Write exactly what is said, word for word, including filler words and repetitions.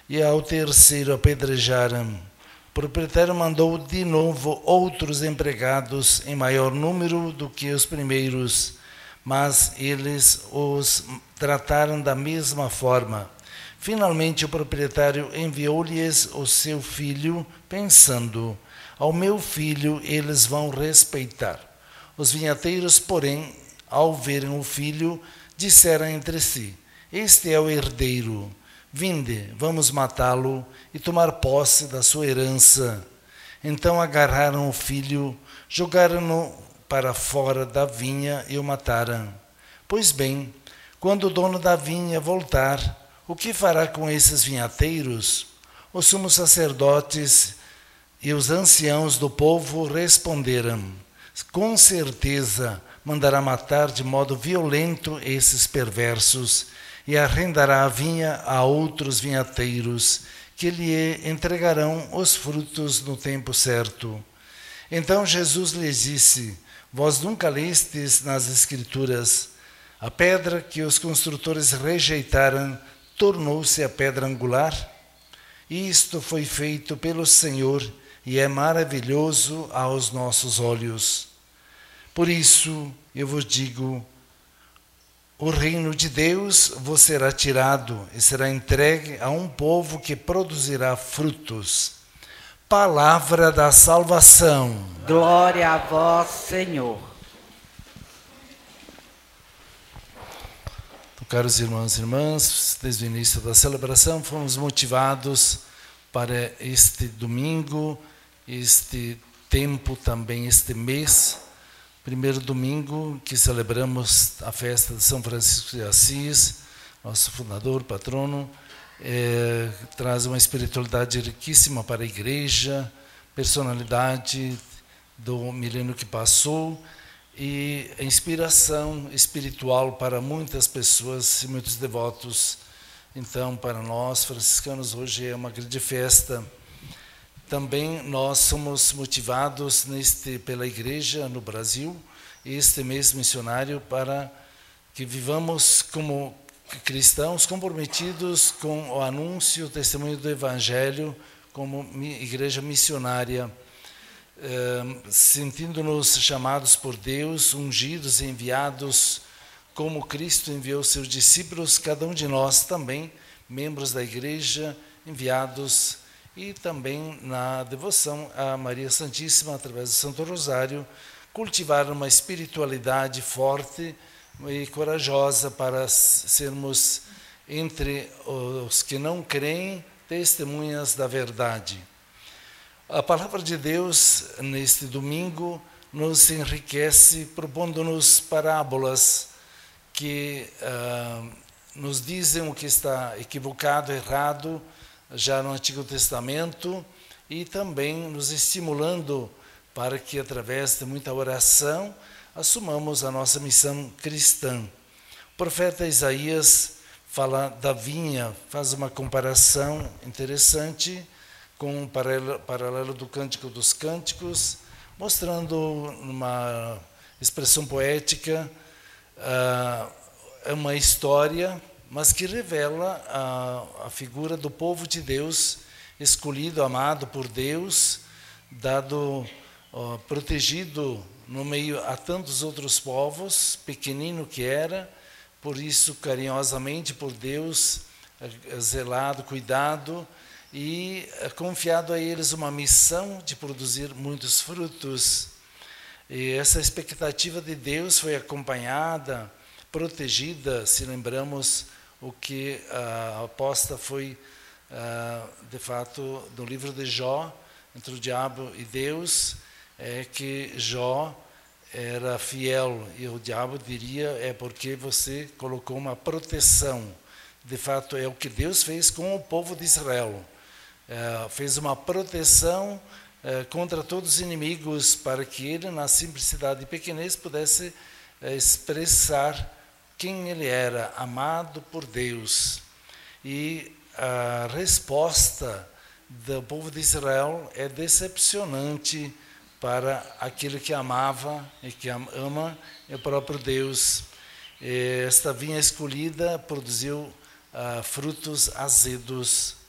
e ao terceiro apedrejaram. O proprietário mandou de novo outros empregados em maior número do que os primeiros, mas eles os trataram da mesma forma. Finalmente o proprietário enviou-lhes o seu filho, pensando: ao meu filho eles vão respeitar. Os vinhateiros, porém, ao verem o filho, disseram entre si: este é o herdeiro. Vinde, vamos matá-lo e tomar posse da sua herança. Então agarraram o filho, jogaram-no para fora da vinha e o mataram. Pois bem, quando o dono da vinha voltar, o que fará com esses vinhateiros? Os sumos sacerdotes e os anciãos do povo responderam: com certeza mandará matar de modo violento esses perversos e arrendará a vinha a outros vinhateiros, que lhe entregarão os frutos no tempo certo. Então Jesus lhes disse: vós nunca lestes nas Escrituras: a pedra que os construtores rejeitaram tornou-se a pedra angular? Isto foi feito pelo Senhor e é maravilhoso aos nossos olhos. Por isso eu vos digo: o reino de Deus vos será tirado e será entregue a um povo que produzirá frutos. Palavra da salvação. Glória a vós, Senhor. Então, caros irmãos e irmãs, desde o início da celebração fomos motivados para este domingo, este tempo também, este mês, primeiro domingo que celebramos a festa de São Francisco de Assis, nosso fundador, patrono, é, traz uma espiritualidade riquíssima para a igreja, personalidade do milênio que passou e a inspiração espiritual para muitas pessoas e muitos devotos. Então, para nós, franciscanos, hoje é uma grande festa. Também nós somos motivados neste, pela Igreja no Brasil, este mês missionário, para que vivamos como cristãos comprometidos com o anúncio, o testemunho do Evangelho, como igreja missionária, eh, sentindo-nos chamados por Deus, ungidos e enviados, como Cristo enviou seus discípulos, cada um de nós também, membros da igreja, enviados, e também na devoção a Maria Santíssima, através do Santo Rosário, cultivar uma espiritualidade forte e corajosa para sermos, entre os que não creem, testemunhas da verdade. A palavra de Deus, neste domingo, nos enriquece propondo-nos parábolas que uh, nos dizem o que está equivocado, errado, já no Antigo Testamento, e também nos estimulando para que, através de muita oração, assumamos a nossa missão cristã. O profeta Isaías fala da vinha, faz uma comparação interessante com um paralelo, paralelo do Cântico dos Cânticos, mostrando uma expressão poética, uh, uma história, mas que revela a, a figura do povo de Deus, escolhido, amado por Deus, dado, ó, protegido no meio a tantos outros povos, pequenino que era, por isso carinhosamente por Deus, zelado, cuidado, e confiado a eles uma missão de produzir muitos frutos. E essa expectativa de Deus foi acompanhada, protegida, se lembramos o que a aposta foi, de fato, do livro de Jó, entre o diabo e Deus, é que Jó era fiel, e o diabo diria, é porque você colocou uma proteção. De fato, é o que Deus fez com o povo de Israel. É, fez uma proteção é, contra todos os inimigos, para que ele, na simplicidade e pequenez, pudesse é, expressar quem ele era, amado por Deus. E a resposta do povo de Israel é decepcionante para aquele que amava e que ama é o próprio Deus. Esta vinha escolhida produziu uh, frutos azedos.